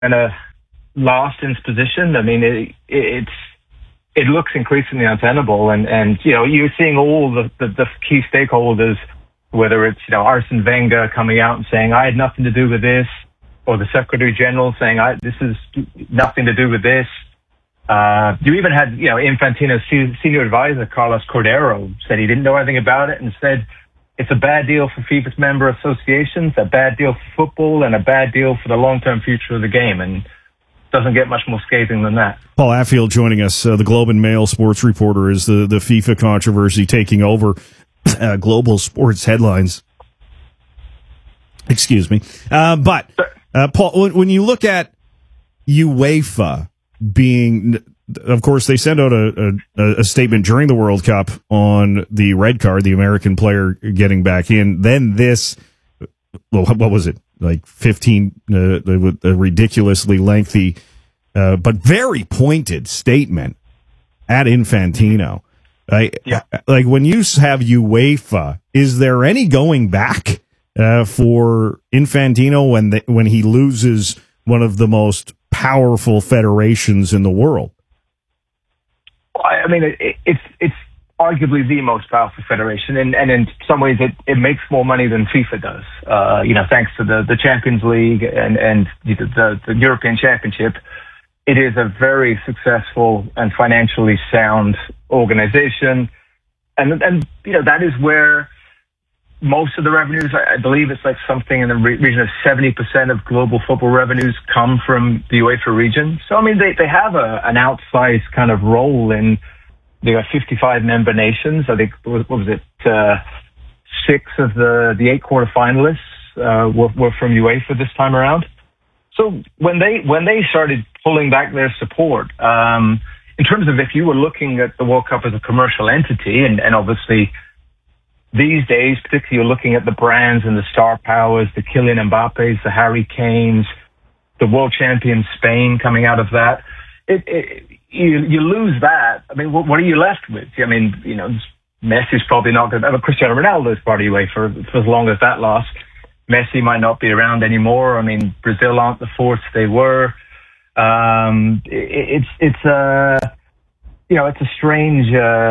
kind of lost in its position. I mean, it looks increasingly untenable, and you're seeing all the key stakeholders, whether it's Arsene Wenger coming out and saying I had nothing to do with this, or the Secretary General saying this is nothing to do with this. You even had Infantino's senior advisor Carlos Cordero said he didn't know anything about it and said it's a bad deal for FIFA's member associations, a bad deal for football, and a bad deal for the long-term future of the game. And doesn't get much more scathing than that. Paul Atfield joining us, the Globe and Mail sports reporter. Is the FIFA controversy taking over global sports headlines? Excuse me. But Paul, when you look at UEFA being, of course, they sent out a statement during the World Cup on the red card, the American player getting back in. Then this, well, what was it? Like 15, a ridiculously lengthy, but very pointed statement at Infantino. Like when you have UEFA, is there any going back for Infantino when he loses one of the most powerful federations in the world? I mean, it's arguably the most powerful federation, and in some ways it makes more money than FIFA does. Thanks to the Champions League and the European Championship, it is a very successful and financially sound organization, and that is where most of the revenues, I believe it's like something in the region of 70% of global football revenues come from the UEFA region. So I mean, they have an outsized kind of role in. There are 55 member nations. I think, what was it? 6 of the 8 quarterfinalists were from UEFA this time around. So when they started pulling back their support, in terms of if you were looking at the World Cup as a commercial entity, and obviously these days, particularly you're looking at the brands and the star powers, the Kylian Mbappes, the Harry Kanes, the world champion Spain coming out of that. You lose that. I mean, what are you left with? I mean, Messi's probably not going to. Cristiano Ronaldo is part of UEFA for as long as that lasts. Messi might not be around anymore. I mean, Brazil aren't the force they were. It's a strange.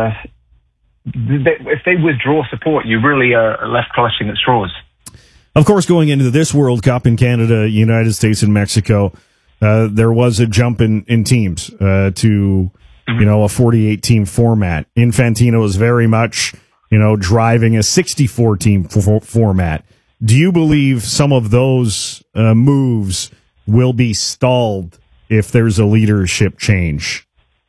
If they withdraw support, you really are left clutching at straws. Of course, going into this World Cup in Canada, United States, and Mexico, there was a jump in teams to a 48-team format. Infantino is very much driving a 64-team format. Do you believe some of those moves will be stalled if there's a leadership change?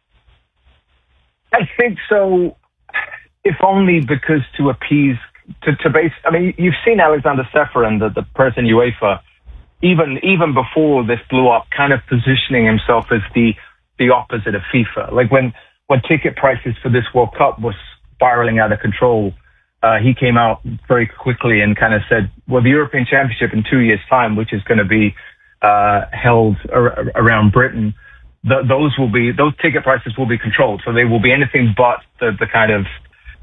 I think so, if only because to appease, to base. I mean, you've seen Alexander Ceferin, the president of UEFA, even before this blew up, kind of positioning himself as the opposite of FIFA. Like when ticket prices for this World Cup was spiraling out of control, he came out very quickly and kind of said, well, the European Championship in 2 years' time, which is going to be held around Britain, those ticket prices will be controlled. So they will be anything but the kind of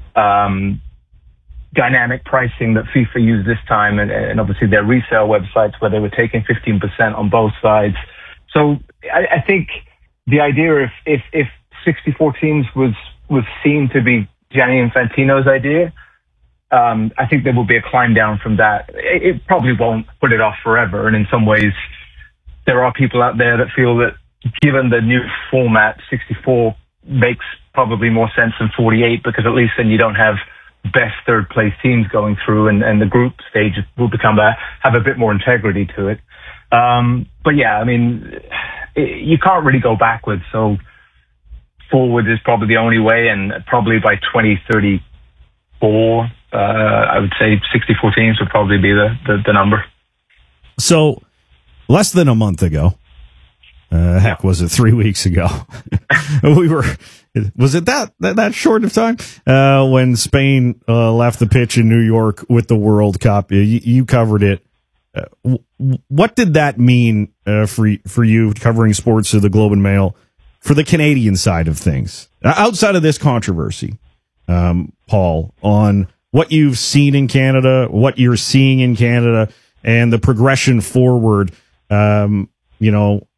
dynamic pricing that FIFA used this time, and obviously their resale websites where they were taking 15% on both sides. So I think the idea if 64 teams was seen to be Gianni Infantino's idea, I think there will be a climb down from that. It probably won't put it off forever, and in some ways there are people out there that feel that given the new format, 64 makes probably more sense than 48, because at least then you don't have best third place teams going through, and the group stage will have a bit more integrity to it. But yeah, I mean, you can't really go backwards. So forward is probably the only way, and probably by 2034, I would say 64 teams would probably be the number. So less than a month ago, was it 3 weeks ago? Was it that short of time? When Spain left the pitch in New York with the World Cup, you covered it. What did that mean for you covering sports of the Globe and Mail for the Canadian side of things? Outside of this controversy, Paul, on what you've seen in Canada, what you're seeing in Canada, and the progression forward you know,